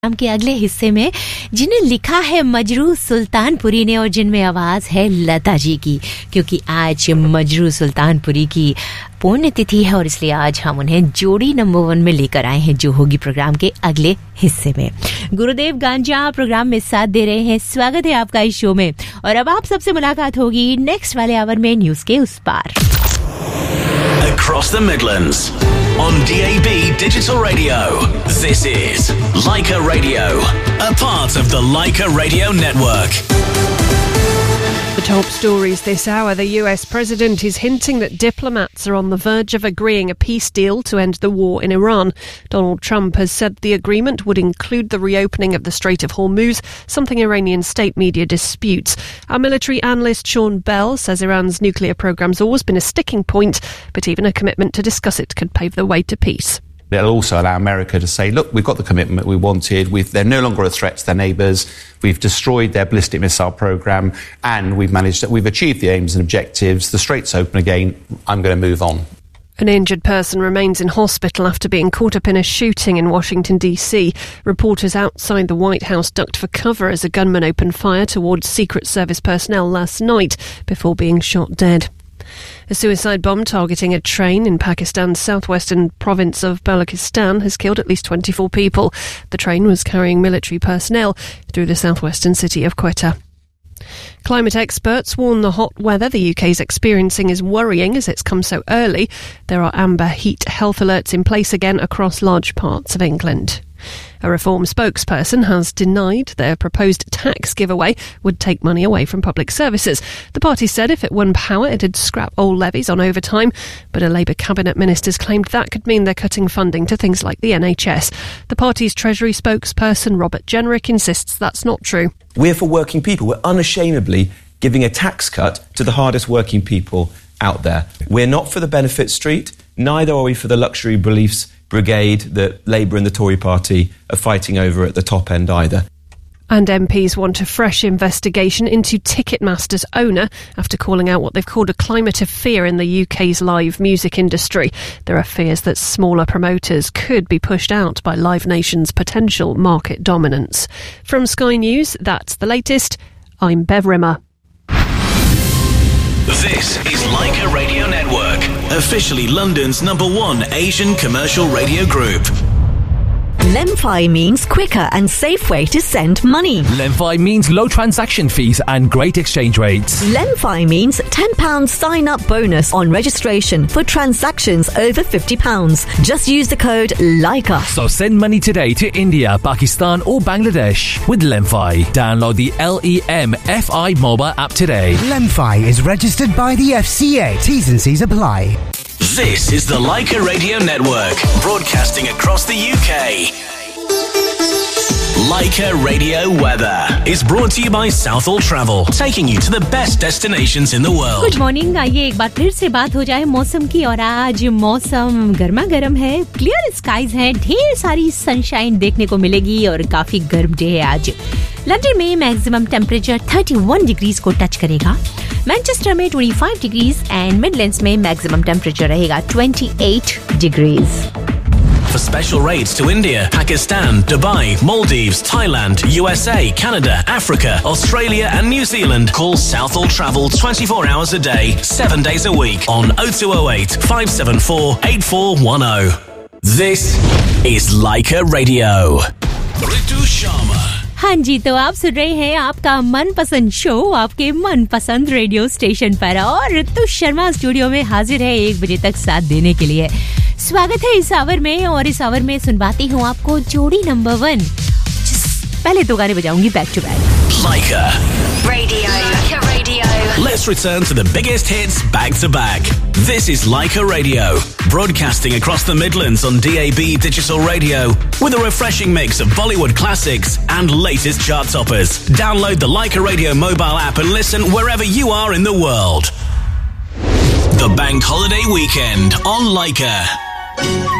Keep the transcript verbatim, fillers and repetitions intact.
Programme के अगले हिस्से में जिन्हें लिखा है मजरू सुल्तानपुरी ने और जिनमें आवाज है लता जी की, क्योंकि आज मजरू सुल्तानपुरी की पुण्यतिथि है और इसलिए आज हम उन्हें जोड़ी नंबर वन में लेकर आए हैं, जो होगी प्रोग्राम के अगले हिस्से में। गुरुदेव गांजा प्रोग्राम में साथ दे रहे हैं। स्वागत है आपका इस शो में और अब आप सबसे मुलाकात होगी नेक्स्ट वाले आवर में न्यूज के उस पार। Across the Midlands on D A B Digital Radio. This is Leica Radio, a part of the Leica Radio Network. The top stories this hour. The U S president is hinting that diplomats are on the verge of agreeing a peace deal to end the war in Iran. Donald Trump has said the agreement would include the reopening of the Strait of Hormuz, something Iranian state media disputes. Our military analyst Sean Bell says Iran's nuclear program's always been a sticking point, but even a commitment to discuss it could pave the way to peace. It'll also allow America to say, look, we've got the commitment we wanted. We've, they're no longer a threat to their neighbours. We've destroyed their ballistic missile programme and we've managed, we've achieved the aims and objectives. The Strait's open again. I'm going to move on. An injured person remains in hospital after being caught up in a shooting in Washington, D C. Reporters outside the White House ducked for cover as a gunman opened fire towards Secret Service personnel last night before being shot dead. A suicide bomb targeting a train in Pakistan's southwestern province of Balochistan has killed at least twenty-four people. The train was carrying military personnel through the southwestern city of Quetta. Climate experts warn the hot weather the U K is experiencing is worrying as it's come so early. There are amber heat health alerts in place again across large parts of England. A Reform spokesperson has denied their proposed tax giveaway would take money away from public services. The party said if it won power, it'd scrap all levies on overtime, but a Labour cabinet minister's claimed that could mean they're cutting funding to things like the N H S. The party's Treasury spokesperson, Robert Jenrick, insists that's not true. We're for working people. We're unashamedly giving a tax cut to the hardest working people out there. We're not for the benefit street, neither are we for the luxury beliefs brigade that Labour and the Tory party are fighting over at the top end either. And M Ps want a fresh investigation into Ticketmaster's owner after calling out what they've called a climate of fear in the U K's live music industry. There are fears that smaller promoters could be pushed out by Live Nation's potential market dominance. From Sky News, that's the latest. I'm Bev Rimmer. This is Leica Radio Network, officially London's number one Asian commercial radio group. Lemfi means quicker and safe way to send money. Lemfi means low transaction fees and great exchange rates. Lemfi means ten pounds sign-up bonus on registration for transactions over fifty pounds. Just use the code LAICA. So send money today to India, Pakistan or Bangladesh with Lemfi. Download the L E M F I mobile app today. Lemfi is registered by the F C A. T's and C's apply. This is the Leica Radio Network, broadcasting across the U K. Leica Radio Weather is brought to you by Southall Travel, taking you to the best destinations in the world. Good morning. आइए एक बार फिर से बात हो जाए मौसम की और आज मौसम गर्मा गर्म है, क्लियर स्काइज हैं, ढेर सारी सनशाइन देखने को मिलेगी और काफी गर्म डे है आज। लंदन में मैक्सिमम टेम्परेचर इकतीस डिग्रीज को टच करेगा, मैनचेस्टर में पच्चीस डिग्रीज एंड मिडलैंड्स में मैक्सिमम टेम्परेचर रहेगा अट्ठाईस degrees. For special rates to India, Pakistan, Dubai, Maldives, Thailand, U S A, Canada, Africa, Australia and New Zealand, call Southall Travel twenty-four hours a day, seven days a week on oh two oh eight, five seven four, eight four one oh. This is Leica Radio. Ritu Sharma. हाँ जी, तो आप सुन रहे हैं आपका मनपसंद show आपके मनपसंद radio station पर और ऋतु शर्मा स्टूडियो में हाजिर है एक बजे तक साथ देने के लिए। स्वागत है इस आवर में और इस आवर में सुनवाती हूँ आपको जोड़ी नंबर वन। पहले दो गाने बजाऊंगी back to back. Leica Radio. Leica Radio. Let's return to the biggest hits back to back. This is Leica Radio, broadcasting across the Midlands on D A B Digital Radio with a refreshing mix of Bollywood classics and latest chart toppers. Download the Leica Radio mobile app and listen wherever you are in the world. The Bank Holiday Weekend on Leica.